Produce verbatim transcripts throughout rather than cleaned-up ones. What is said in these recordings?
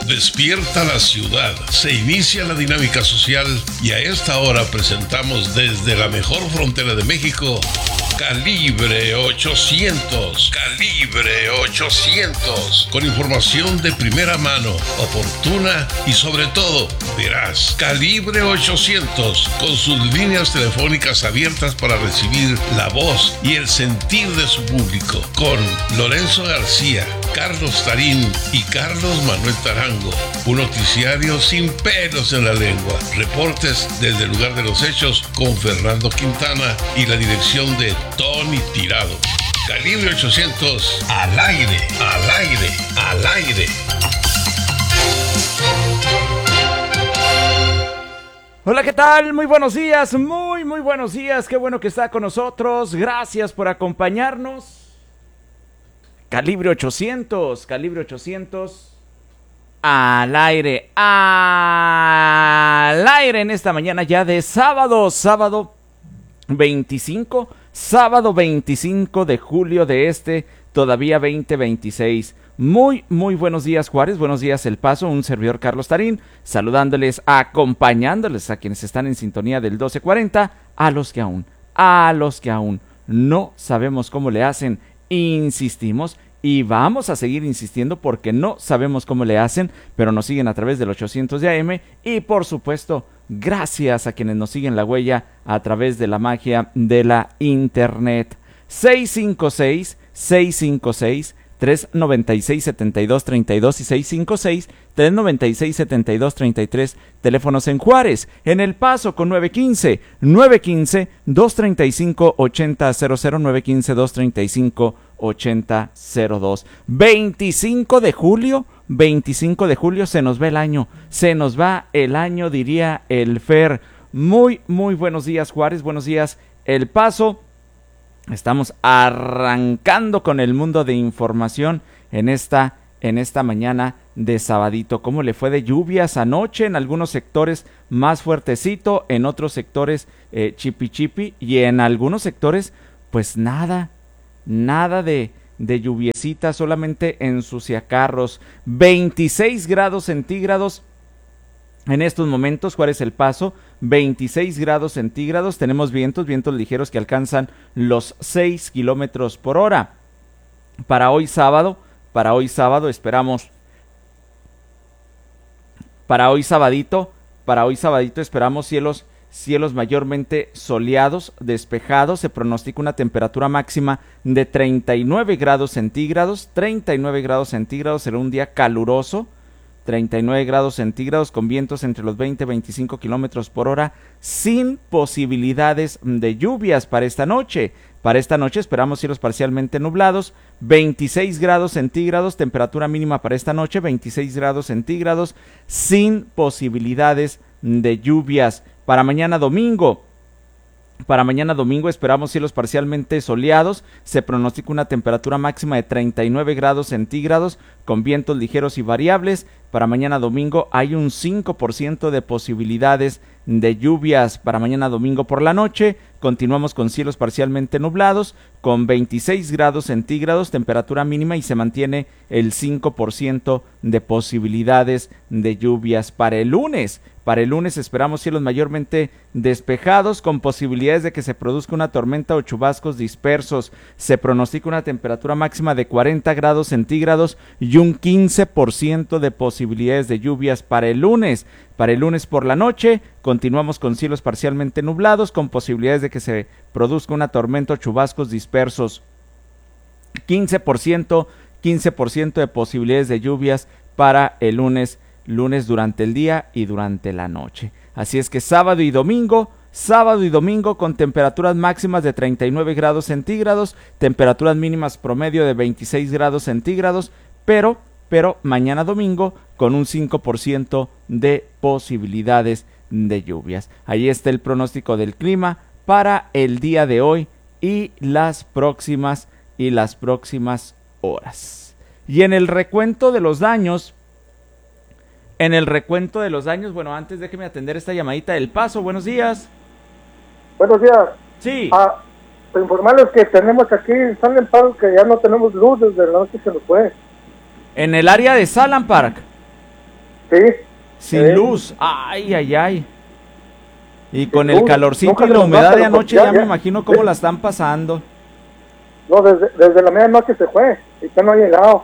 Despierta la ciudad, se inicia la dinámica social y a esta hora presentamos desde la mejor frontera de México, Calibre ochocientos, Calibre ochocientos, con información de primera mano, oportuna y sobre todo veraz. Calibre ochocientos, con sus líneas telefónicas abiertas para recibir la voz y el sentir de su público, con Lorenzo García, Carlos Tarín y Carlos Manuel Tarango. Un noticiario sin pelos en la lengua. Reportes desde el lugar de los hechos con Fernando Quintana y la dirección de Tony Tirado. Calibre ochocientos, al aire, al aire, al aire. Hola, ¿qué tal? Muy buenos días, muy, muy buenos días. Qué bueno que está con nosotros. Gracias por acompañarnos. Calibre ochocientos, Calibre ochocientos, al aire, al aire en esta mañana ya de sábado, sábado veinticinco, sábado veinticinco de julio de este todavía veinte veintiséis. Muy, muy buenos días, Juárez, buenos días, El Paso, un servidor Carlos Tarín, saludándoles, acompañándoles a quienes están en sintonía del doce cuarenta, a los que aún, a los que aún no sabemos cómo le hacen. Insistimos y vamos a seguir insistiendo porque no sabemos cómo le hacen, pero nos siguen a través del ochocientos de A M y por supuesto gracias a quienes nos siguen la huella a través de la magia de la internet. seis cinco seis, seis cinco seis, tres nueve seis, siete dos tres dos y seis cinco seis, tres nueve seis, siete dos tres tres, teléfonos en Juárez, en El Paso con nueve uno cinco, nueve uno cinco, dos tres cinco, ocho cero cero cero, nueve uno cinco, dos tres cinco, ocho cero cero dos. veinticinco de julio, veinticinco de julio, se nos va el año, se nos va el año, diría el Fer. Muy, muy buenos días, Juárez, buenos días, El Paso. Estamos arrancando con el mundo de información en esta, en esta mañana de sabadito. ¿Cómo le fue de lluvias anoche? En algunos sectores más fuertecito, en otros sectores eh, chipi chipi y en algunos sectores pues nada, nada de, de lluviecita, solamente ensuciacarros. veintiséis grados centígrados en estos momentos, Juárez, El Paso, veintiséis grados centígrados, tenemos vientos, vientos ligeros que alcanzan los seis kilómetros por hora. Para hoy sábado, para hoy sábado esperamos, para hoy sabadito, para hoy sabadito esperamos cielos, cielos mayormente soleados, despejados, se pronostica una temperatura máxima de treinta y nueve grados centígrados, treinta y nueve grados centígrados, será un día caluroso, treinta y nueve grados centígrados con vientos entre los veinte y veinticinco kilómetros por hora, sin posibilidades de lluvias para esta noche. Para esta noche esperamos cielos parcialmente nublados, veintiséis grados centígrados, temperatura mínima para esta noche, veintiséis grados centígrados, sin posibilidades de lluvias. Para mañana domingo, Para mañana domingo esperamos cielos parcialmente soleados, se pronostica una temperatura máxima de treinta y nueve grados centígrados con vientos ligeros y variables. Para mañana domingo hay un cinco por ciento de posibilidades de lluvias. Para mañana domingo por la noche continuamos con cielos parcialmente nublados con veintiséis grados centígrados, temperatura mínima y se mantiene el cinco por ciento de posibilidades de lluvias. Para el lunes, para el lunes esperamos cielos mayormente despejados con posibilidades de que se produzca una tormenta o chubascos dispersos. Se pronostica una temperatura máxima de cuarenta grados centígrados y un quince por ciento de posibilidades de lluvias para el lunes. Para el lunes por la noche continuamos con cielos parcialmente nublados con posibilidades de que se produzca una tormenta o chubascos dispersos. quince por ciento, quince por ciento de posibilidades de lluvias para el lunes, lunes durante el día y durante la noche. Así es que sábado y domingo, sábado y domingo con temperaturas máximas de treinta y nueve grados centígrados, temperaturas mínimas promedio de veintiséis grados centígrados, pero, pero mañana domingo con un cinco por ciento de posibilidades de lluvias. Ahí está el pronóstico del clima para el día de hoy y las próximas y las próximas horas. Y en el recuento de los daños, en el recuento de los daños, bueno, antes déjeme atender esta llamadita del Paso. Buenos días. Buenos días. Sí. Ah, para informarles que tenemos aquí en San Park que ya no tenemos luz desde la noche que se nos fue. En el área de Salem Park. Sí. Sin Sí. luz. Ay, ay, ay. Y con luz, el calorcito nunca y se la nos humedad va, de pero anoche ya- ya me ya- imagino cómo la están pasando. No, desde, desde la medianoche se fue y ya no ha llegado.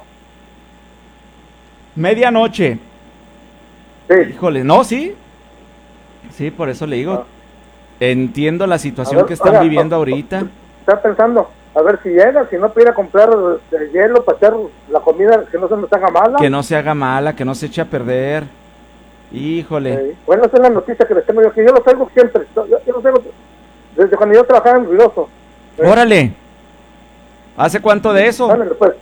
Medianoche. Sí. Híjole, no, sí. Sí, por eso le digo. Ah. Entiendo la A situación ver, que están oiga, viviendo o- ahorita. Está pensando, a ver si llega, si no pudiera comprar eh, hielo para hacer la comida, que no se nos haga mala. Que no se haga mala, que no se eche a perder. Híjole. Eh, bueno, esa es la noticia que les tengo yo aquí. Yo lo traigo siempre. Yo, yo lo traigo desde cuando yo trabajaba en Ruidoso. Eh, Órale. ¿Hace cuánto de eso? Ándale, pues.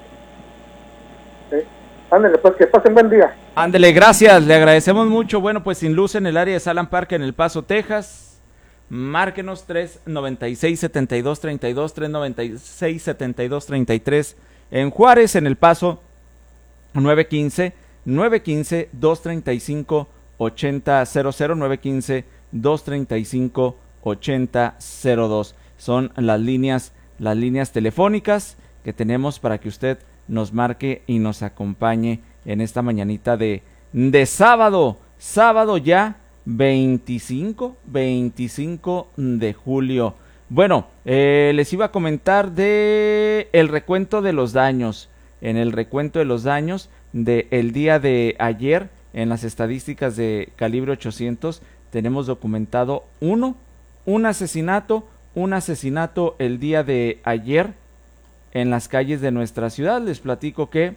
Eh, ándale, pues, que pasen buen día. Ándele, gracias, le agradecemos mucho. Bueno, pues sin luz en el área de Salem Park en El Paso, Texas. Márquenos tres noventa y seis, setenta y dos, treinta y dos, tres noventa y seis, setenta y dos, treinta y tres. En Juárez, en El Paso, nueve quince, nueve quince, dos treinta y cinco, ochenta cero cero, nueve quince, dos treinta y cinco, ochenta cero dos. Son las líneas, las líneas telefónicas que tenemos para que usted nos marque y nos acompañe en esta mañanita de, de sábado, sábado ya veinticinco, veinticinco de julio. Bueno, eh, les iba a comentar de el recuento de los daños. En el recuento de los daños de el día de ayer, en las estadísticas de Calibre ochocientos, tenemos documentado uno, un asesinato, un asesinato el día de ayer en las calles de nuestra ciudad. Les platico que,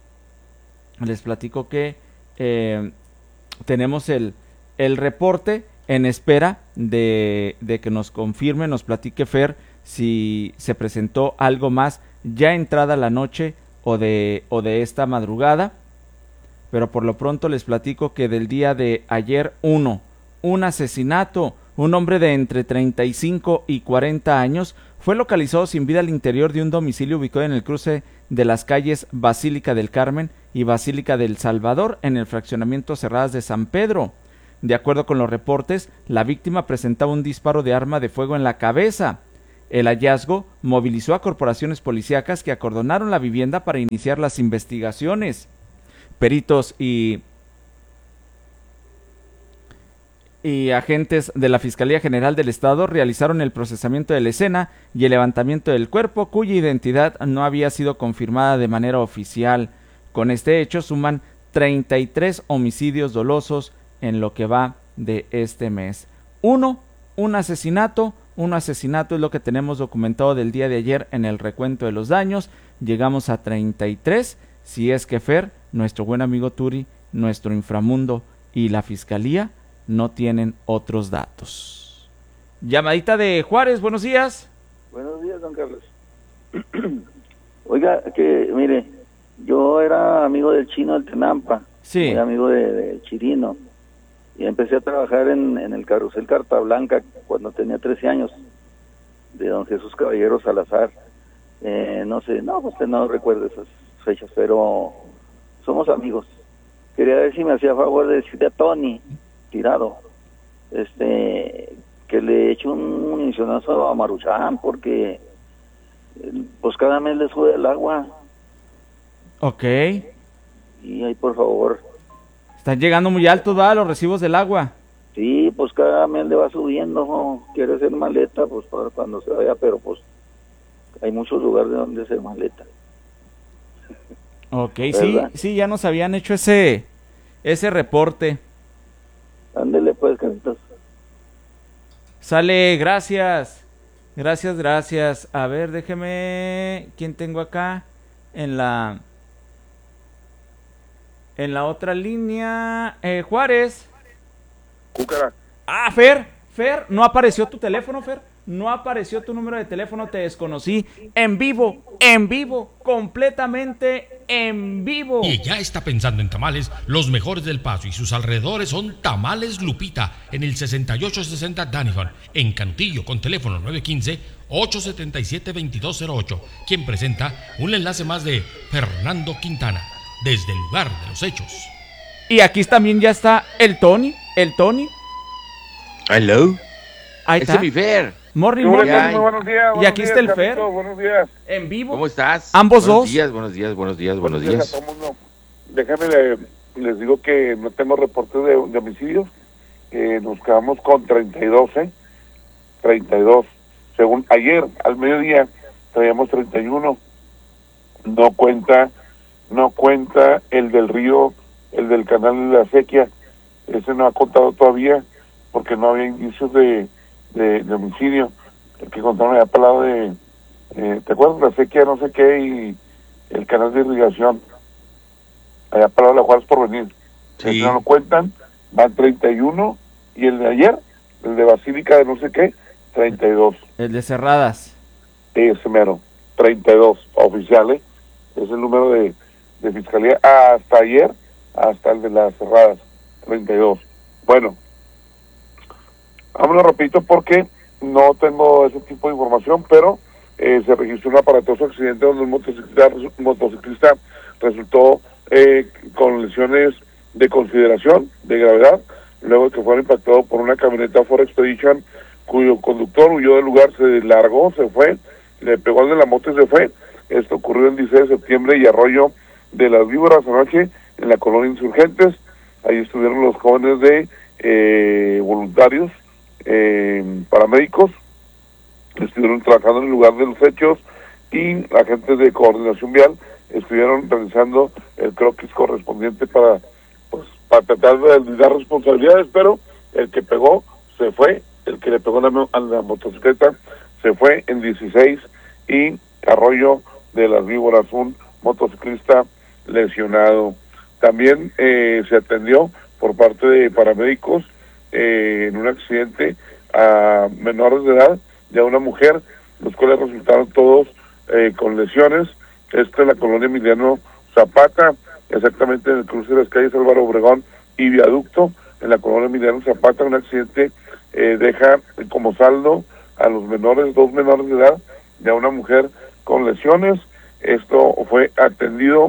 les platico que eh, tenemos el el reporte en espera de, de que nos confirme, nos platique Fer si se presentó algo más ya entrada la noche o de, o de esta madrugada, pero por lo pronto les platico que del día de ayer, uno, un asesinato, un hombre de entre treinta y cinco y cuarenta años fue localizado sin vida al interior de un domicilio ubicado en el cruce de las calles Basílica del Carmen y Basílica del Salvador en el fraccionamiento Cerradas de San Pedro. De acuerdo con los reportes, la víctima presentaba un disparo de arma de fuego en la cabeza. El hallazgo movilizó a corporaciones policíacas que acordonaron la vivienda para iniciar las investigaciones. Peritos y, y agentes de la Fiscalía General del Estado realizaron el procesamiento de la escena y el levantamiento del cuerpo, cuya identidad no había sido confirmada de manera oficial. Con este hecho suman treinta y tres homicidios dolosos en lo que va de este mes. Uno, un asesinato, un asesinato es lo que tenemos documentado del día de ayer en el recuento de los daños. Llegamos a treinta y tres, si es que Fer, nuestro buen amigo Turi, nuestro inframundo y la fiscalía no tienen otros datos. Llamadita de Juárez, buenos días. Buenos días, don Carlos. Oiga, que mire, yo era amigo del Chino del Tenampa, Sí. muy amigo de, de Chirino. Y empecé a trabajar en, en el carrusel Carta Blanca cuando tenía trece años, de don Jesús Caballero Salazar. Eh, no sé, no, usted no recuerda esas fechas, pero somos amigos. Quería ver si me hacía favor de decirle a Tony, tirado, este, que le eche un municionazo a Maruchan, porque pues cada mes le sube el agua. Ok. Y ahí, por favor. Están llegando muy altos, ¿va? Los recibos del agua. Sí, pues cada mes le va subiendo, ¿no? Quiere hacer maleta, pues para cuando se vaya, pero pues hay muchos lugares de donde hacer maleta. Ok, sí, ¿Verdad? sí, ya nos habían hecho ese, ese reporte. Ándele pues, Carlitos. Sale, gracias. Gracias, gracias. A ver, déjeme, ¿quién tengo acá? En la... En la otra línea, eh, Juárez. Cúcara. Ah, Fer, Fer, no apareció tu teléfono, Fer. No apareció tu número de teléfono, te desconocí. En vivo, en vivo, completamente en vivo. Y ya está pensando en tamales, los mejores del Paso y sus alrededores son Tamales Lupita, en el sesenta y ocho sesenta Danivan, en Cantillo, con teléfono nueve uno cinco, ocho siete siete, dos dos cero ocho, quien presenta un enlace más de Fernando Quintana, desde el lugar de los hechos. Y aquí también ya está el Tony, el Tony. Hello. Ahí Ese está. es mi Fer. Morning, Muy morning. buenos, muy buenos días. Y buenos aquí días, está el Fer. Carlitos, buenos días. En vivo. ¿Cómo estás? Ambos buenos dos. Días, buenos días, buenos días, buenos Buenos días días. a todo mundo. Déjame le, les digo que no tengo reportes de, de homicidios, eh, nos quedamos con treinta y dos, ¿eh? treinta y dos. Según ayer, al mediodía, traíamos treinta y uno. No cuenta, no cuenta el del río, el del canal de la Acequia. Ese no ha contado todavía, porque no había indicios de, de, de homicidio. El que contaron allá para el lado de, eh, ¿te acuerdas de la Acequia, no sé qué, y el canal de irrigación? Allá para el lado de la Juárez por venir. Sí. Ese no lo cuentan, van treinta y uno, y el de ayer, el de Basílica de no sé qué, treinta y dos. El de Cerradas. Ese mero, treinta y dos oficiales, es el número de, de fiscalía hasta ayer, hasta el de las Cerradas, treinta y dos. Bueno, vámonos rapidito porque no tengo ese tipo de información, pero eh, se registró un aparatoso accidente donde un motociclista, un motociclista resultó eh, con lesiones de consideración, de gravedad, luego de que fuera impactado por una camioneta Ford Expedition, cuyo conductor huyó del lugar, se largó, se fue, le pegó al de la moto y se fue. Esto ocurrió el dieciséis de septiembre y Arroyo de las Víboras anoche en la colonia Insurgentes. Ahí estuvieron los jóvenes de eh, voluntarios, eh, paramédicos, estuvieron trabajando en el lugar de los hechos y agentes de coordinación vial estuvieron realizando el croquis correspondiente para, pues, para tratar de dar responsabilidades, pero el que pegó se fue, el que le pegó a la, a la motocicleta se fue en dieciséis y Arroyo de las Víboras, un motociclista lesionado. También eh, se atendió por parte de paramédicos eh, en un accidente a menores de edad de una mujer, los cuales resultaron todos eh, con lesiones. Esto en la colonia Emiliano Zapata, exactamente en el cruce de las calles Álvaro Obregón y Viaducto, en la colonia Emiliano Zapata. Un accidente eh, deja como saldo a los menores, dos menores de edad, de una mujer con lesiones. Esto fue atendido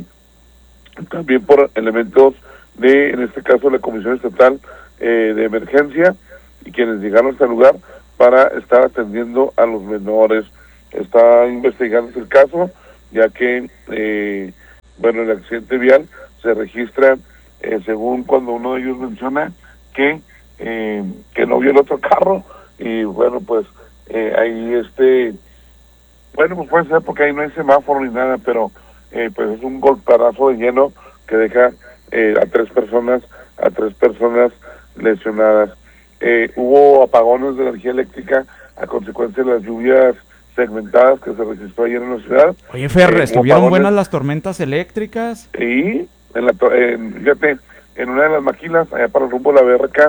también por elementos de, en este caso, la Comisión Estatal eh, de Emergencia, y quienes llegaron a este lugar para estar atendiendo a los menores. Está investigando el caso, ya que, eh, bueno, el accidente vial se registra, eh, según cuando uno de ellos menciona, que, eh, que no vio el otro carro, y bueno, pues, eh, ahí este, bueno, pues puede ser porque ahí no hay semáforo ni nada, pero eh, pues es un golparazo de lleno que deja eh, a tres personas, a tres personas lesionadas. Eh, hubo apagones de energía eléctrica a consecuencia de las lluvias segmentadas que se registró ayer en la ciudad. Oye, Ferre, Eh, ¿estuvieron apagones, buenas las tormentas eléctricas? y en la, en, fíjate, en una de las maquilas, allá para el rumbo de la B R K,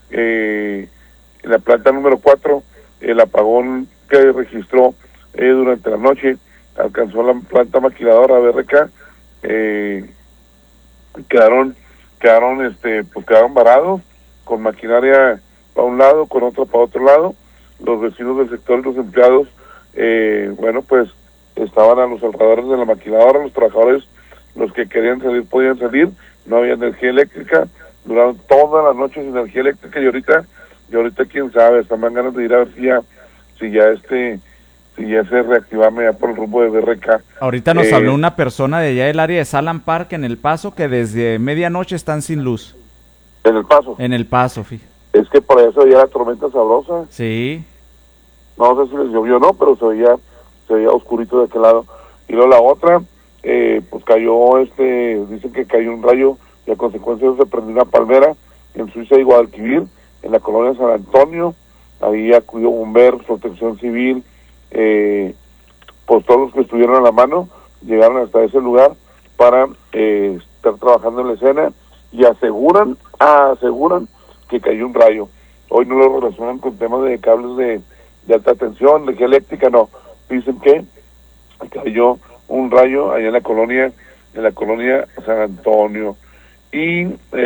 eh, en la planta número cuatro, el apagón que registró eh, durante la noche alcanzó la planta maquiladora B R K, eh, quedaron, quedaron, este, pues quedaron varados, con maquinaria para un lado, con otra para otro lado. Los vecinos del sector y los empleados, eh, bueno, pues estaban a los alrededores de la maquiladora, los trabajadores, los que querían salir podían salir, no había energía eléctrica, duraron toda la noche sin energía eléctrica, y ahorita, y ahorita quién sabe, están más ganas de ir a ver si ya, si ya este, si ya se reactivame ya por el rumbo de B R K. Ahorita nos Eh, habló una persona de allá del área de Salam Park en El Paso que desde medianoche están sin luz. En El Paso. En El Paso, fíjate. Es que por eso ya la tormenta sabrosa. Sí. No sé si les llovió o no, pero se veía, se veía oscurito de aquel lado. Y luego la otra, eh, pues cayó, este, dicen que cayó un rayo y a consecuencia de eso se prendió una palmera en Suiza y Guadalquivir, en la colonia San Antonio. Ahí acudió bomberos, protección civil, eh, pues todos los que estuvieron a la mano llegaron hasta ese lugar para eh, estar trabajando en la escena, y aseguran, aseguran que cayó un rayo. Hoy no lo relacionan con temas de cables de, de alta tensión, energía eléctrica, no. Dicen que cayó un rayo allá en la colonia, en la colonia San Antonio. Y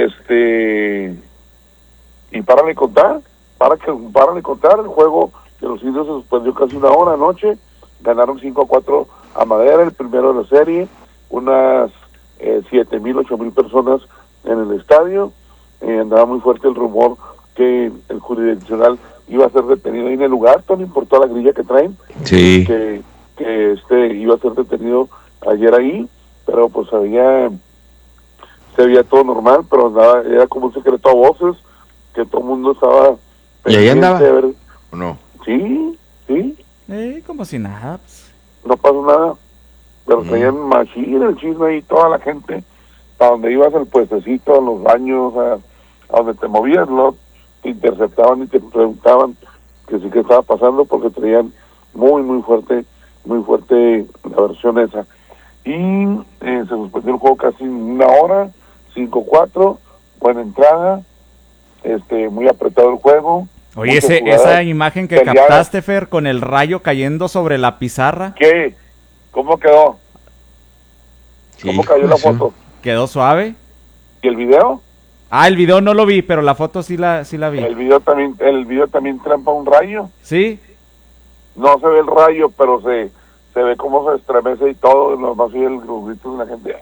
este y para de contar, para que para de contar, el juego de los indios se suspendió casi una hora anoche, ganaron cinco a cuatro a Madera, el primero de la serie, unas eh, siete mil, ocho mil personas en el estadio. Eh, andaba muy fuerte el rumor que el jurisdiccional iba a ser detenido ahí en el lugar, no importó la grilla que traen, Sí. que, que este iba a ser detenido ayer ahí, pero pues había, se veía todo normal, pero nada, era como un secreto a voces, que todo el mundo estaba... ¿Y ahí andaba? de ver. ¿O no? Sí, sí, Eh, como si nada. Pues. no pasó nada, pero Mm. traían machín el chisme ahí, toda la gente, a donde ibas al puestecito, a los baños, a, a donde te movías, ¿no? Te interceptaban y te preguntaban que sí que estaba pasando, porque traían muy, muy fuerte, muy fuerte la versión esa. Y eh, se suspendió el juego casi una hora, cinco cuatro, buena entrada, este muy apretado el juego. Oye, muchas ese, jugadas esa imagen que peleadas. captaste, Fer, con el rayo cayendo sobre la pizarra, ¿Qué? ¿Cómo quedó? Sí, ¿Cómo cayó hijo la de su- foto? ¿quedó suave? ¿Y el video? Ah, el video no lo vi, pero la foto sí la, sí la vi. El video también, el video también trampa un rayo. ¿Sí? No se ve el rayo, pero se se ve cómo se estremece y todo, nomás oye el grito de la gente.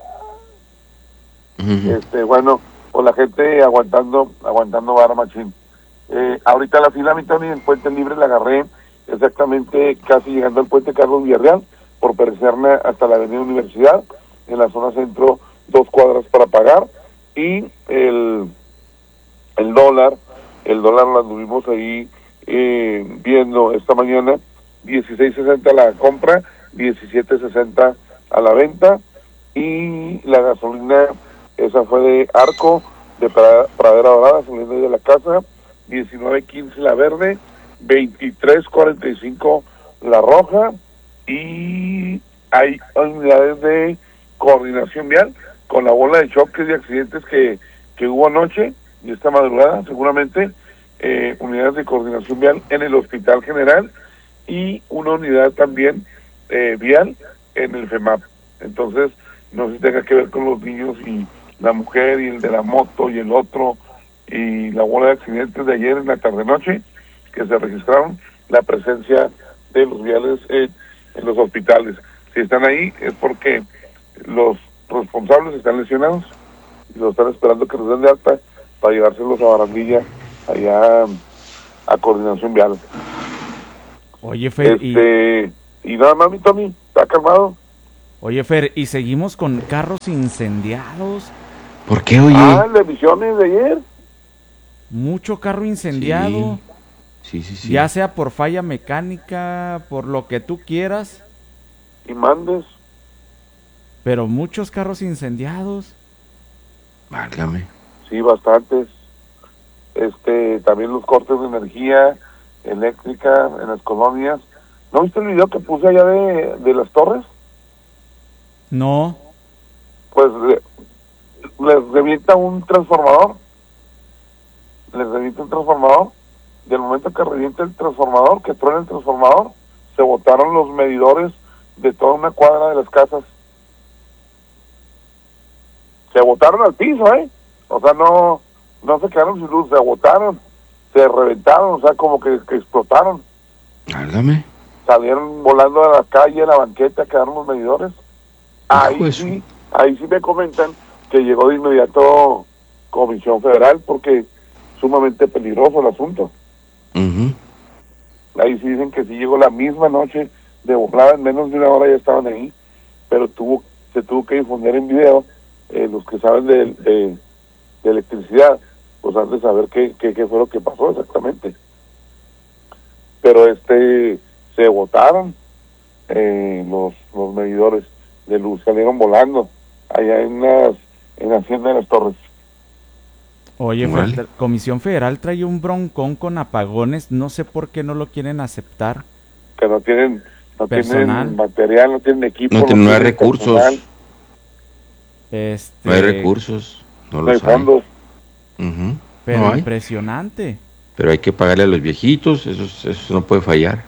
Ujú. Este, bueno, pues la gente aguantando, aguantando vara machín. Eh, ahorita la fila, mi Tony, en Puente Libre la agarré exactamente casi llegando al puente Carlos Villarreal, por Perecerna hasta la avenida Universidad, en la zona centro, dos cuadras para pagar, y el, el dólar, el dólar lo anduvimos ahí eh, viendo esta mañana, dieciséis sesenta la compra, diecisiete sesenta a la venta, y la gasolina, esa fue de Arco, de Pra- Pradera Dorada, saliendo de la casa, diecinueve quince la verde, veintitrés cuarenta y cinco la roja, y hay unidades de coordinación vial con la bola de choques y accidentes que, que hubo anoche y esta madrugada, seguramente, eh, unidades de coordinación vial en el Hospital General y una unidad también eh, vial en el FEMAP. Entonces, no sé si tenga que ver con los niños y la mujer y el de la moto y el otro y la bola de accidentes de ayer en la tarde-noche que se registraron, la presencia de los viales en, en los hospitales. Si están ahí es porque los responsables están lesionados y los están esperando que los den de alta para llevárselos a Barandilla, allá a coordinación vial. Oye, Fer, y, Este, y nada más, mi Tony, está calmado. oye, Fer, y seguimos con carros incendiados. ¿Por qué, oye? Ah, las emisiones de ayer. Mucho carro incendiado. Sí, sí, sí. Ya sea por falla mecánica, por lo que tú quieras, Y mandes. pero muchos carros incendiados. Válgame. Sí, bastantes. Este, también los cortes de energía eléctrica en las colonias. ¿No viste el video que puse allá de, de las torres? No. Pues le- les revienta un transformador. Les revienta un transformador. Del momento que revienta el transformador, que truena el transformador, se botaron los medidores de toda una cuadra de las casas. Se botaron al piso, ¿eh? O sea, no no se quedaron sin luz, se botaron, se reventaron, o sea, como que, que explotaron. Válgame. Salieron volando a la calle, a la banqueta, quedaron los medidores. Ahí Hijo de su- sí, ahí sí me comentan que llegó de inmediato Comisión Federal porque sumamente peligroso el asunto. Ujú. Ahí sí dicen que sí llegó la misma noche de volada, en menos de una hora ya estaban ahí, pero tuvo se tuvo que difundir en video. Eh, los que saben de, de, de electricidad, pues han de saber qué, qué, qué fue lo que pasó exactamente. Pero este se botaron eh, los, los medidores de luz, salieron volando allá en las en la Hacienda de las Torres. Oye, Fer, Órale. la Comisión Federal trae un broncón con apagones, no sé por qué no lo quieren aceptar. Que no tienen no Personal. tienen material, no tienen equipo, No, tienen- no hay tienen recursos. personal, Este, No hay recursos. No no hay los hay. fondos. Ujú. Pero No hay. impresionante. Pero hay que pagarle a los viejitos. Eso, eso no puede fallar.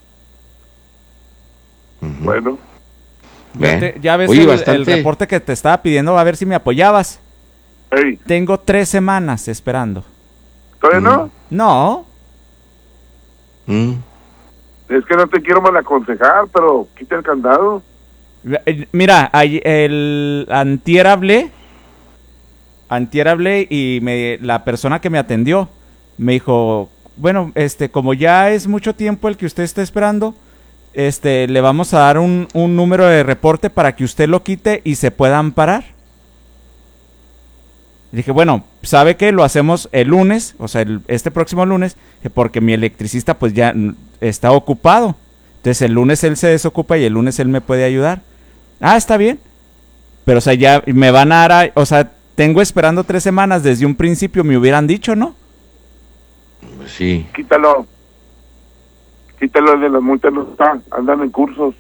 Ujú. Bueno, Ya, Ven. te- ya ves Oye, el, bastante. el reporte que te estaba pidiendo, a ver si me apoyabas. hey, Tengo tres semanas esperando. ¿todavía no? No, Mm. Es que no te quiero mal aconsejar, pero quita el candado. Eh, mira, ay- el antier hablé, antier hablé y me, la persona que me atendió me dijo, bueno, este, como ya es mucho tiempo el que usted está esperando, este, le vamos a dar un, un número de reporte para que usted lo quite y se pueda amparar. Dije, bueno, ¿sabe qué? Lo hacemos el lunes, o sea, el, este próximo lunes, porque mi electricista pues ya está ocupado. Entonces el lunes él se desocupa y el lunes él me puede ayudar. Ah, está bien. Pero, o sea, ya me van a dar, o sea, tengo esperando tres semanas. Desde un principio me hubieran dicho, ¿no? Sí. Quítalo. Quítalo de las multas, no está. Andan en cursos.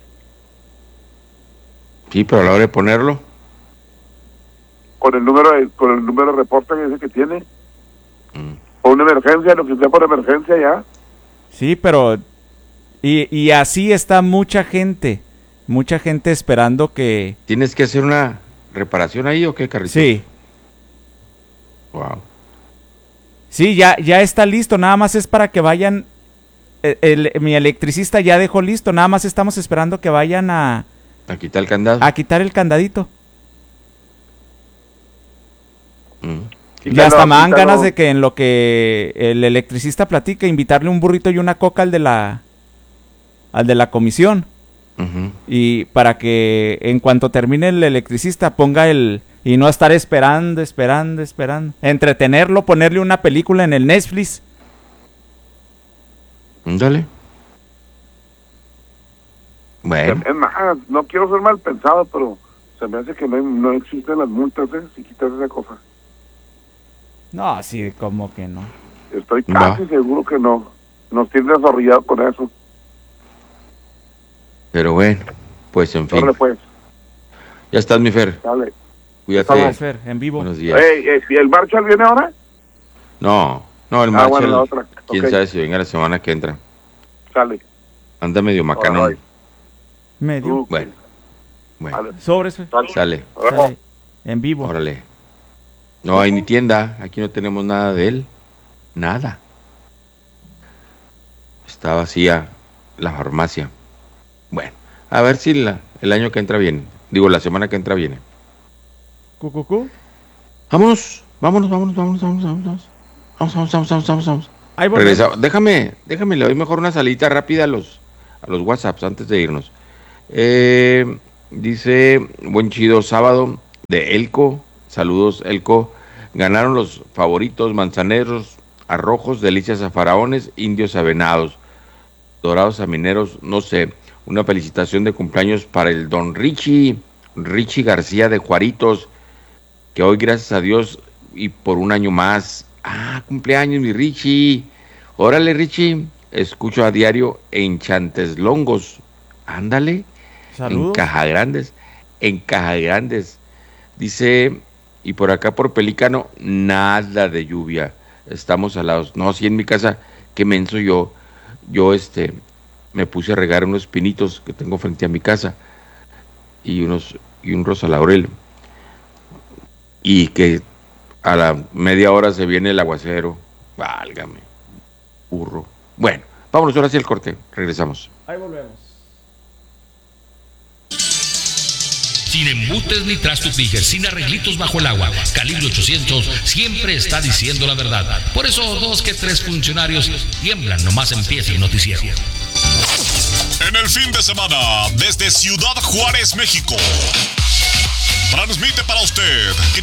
Sí, pero a la hora de ponerlo. Con el número de, con el número de reporte que dice que tiene. Mm. O una emergencia, lo que sea por emergencia ya. Sí, pero... Y, y así está mucha gente. Mucha gente esperando que... ¿Tienes que hacer una reparación ahí o qué, Carrito? Sí. Wow. Sí, ya, ya está listo. Nada más es para que vayan... El, el, mi electricista ya dejó listo. Nada más estamos esperando que vayan a... A quitar el candado. A quitar el candadito. Mm. Y hasta me dan ganas de que en lo que el electricista platique, invitarle un burrito y una coca al de la... Al de la comisión. Uh-huh. Y para que en cuanto termine el electricista ponga el... Y no estar esperando, esperando, esperando. Entretenerlo, ponerle una película en el Netflix. Dale. Bueno. Es más, no quiero ser mal pensado, pero se me hace que no, no existen las multas, ¿eh? Si quitas esa cosa. No, así como que no. Estoy casi Va. seguro que no. Nos tiene desorrillado con eso. Pero bueno, pues en fin. Órale, pues. Ya estás, mi Fer. Dale. Cuídate. Vamos, Fer, en vivo. Buenos días. Ey, ey, ¿y el Marshall viene ahora? No, no, el Ah, Marshall, bueno, la otra. quién Ok. sabe si venga la semana que entra. Sale. Anda medio macanón. Órale. Medio. Uh, Bueno, bueno, Sale. Sobres, Fer. Sale. sale, Sale. En vivo. órale. No hay ni tienda, aquí no tenemos nada de él. Nada. Está vacía la farmacia. Bueno, a ver si la, el año que entra viene. Digo, la semana que entra viene. Cucucú. Vámonos, vámonos, vámonos, vámonos, vámonos, vámonos. Vamos, vamos, vamos, vamos, vamos, vamos. Ahí volvemos. Regresa. Déjame, déjame, le doy mejor una salita rápida a los, a los WhatsApps antes de irnos. Eh, dice, buen chido sábado de Elco. Saludos, Elco. Ganaron los favoritos manzaneros, arrojos, delicias a faraones, indios a venados, dorados a mineros, no sé. Una felicitación de cumpleaños para el don Richie, Richie García de Juaritos, que hoy, gracias a Dios, y por un año más. Ah, cumpleaños, mi Richie. Órale, Richie. Escucho a diario en Chanteslongos. Ándale. Saludos. En Caja Grandes. En Caja Grandes. Dice, y por acá por Pelícano, nada de lluvia. Estamos alados. No, sí, en mi casa, qué menso yo. Yo, este, me puse a regar unos pinitos que tengo frente a mi casa. Y unos, y un rosa laurel. Y que a la media hora se viene el aguacero. Válgame. Burro. Bueno, vámonos ahora hacia el corte. Regresamos. Ahí volvemos. Sin embutes ni trastupillas, sin arreglitos bajo el agua. Calibre ochocientos siempre está diciendo la verdad. Por eso dos que tres funcionarios tiemblan nomás empieza el noticiero. En el fin de semana, desde Ciudad Juárez, México, transmite para usted